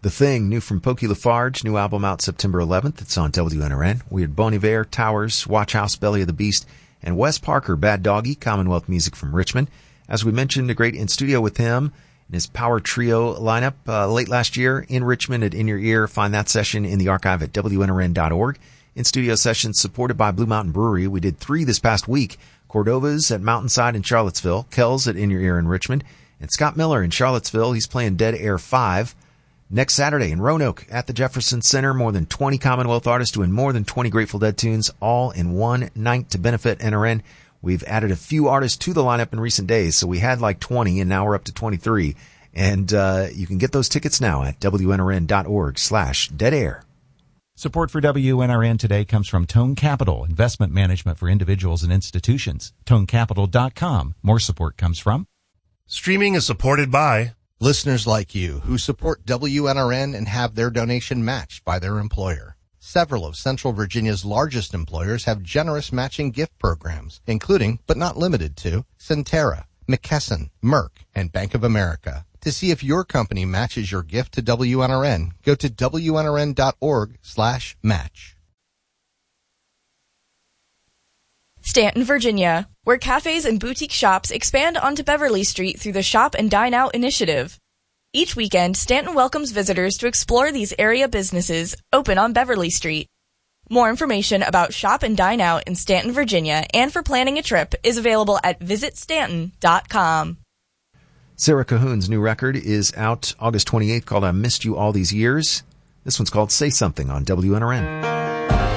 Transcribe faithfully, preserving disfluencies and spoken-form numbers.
The Thing, new from Pokey Lafarge, new album out September eleventh. It's on W N R N. We had Bon Iver, Towers, Watch House, Belly of the Beast, and Wes Parker, Bad Doggy, Commonwealth Music from Richmond. As we mentioned, a great in-studio with him and his Power Trio lineup uh, late last year in Richmond at In Your Ear. Find that session in the archive at W N R N dot org. In-studio sessions supported by Blue Mountain Brewery. We did three this past week. Cordova's at Mountainside in Charlottesville, Kells at In Your Ear in Richmond, and Scott Miller in Charlottesville. He's playing Dead Air five. Next Saturday in Roanoke at the Jefferson Center, more than twenty Commonwealth artists doing more than twenty Grateful Dead tunes, all in one night to benefit N R N. We've added a few artists to the lineup in recent days, so we had like twenty, and now we're up to twenty-three. And uh you can get those tickets now at W N R N dot org slash dead air. Support for W N R N today comes from Tone Capital, investment management for individuals and institutions. tone capital dot com. More support comes from Streaming is supported by listeners like you who support W N R N and have their donation matched by their employer. Several of Central Virginia's largest employers have generous matching gift programs, including, but not limited to, Centera, McKesson, Merck, and Bank of America. To see if your company matches your gift to W N R N, go to W N R N dot org slash match. Stanton, Virginia, where cafes and boutique shops expand onto Beverly Street through the Shop and Dine Out initiative. Each weekend, Stanton welcomes visitors to explore these area businesses open on Beverly Street. More information about Shop and Dine Out in Stanton, Virginia, and for planning a trip is available at visit stanton dot com. Sarah Cahoon's new record is out August twenty-eighth, called I Missed You All These Years. This one's called Say Something on W N R N.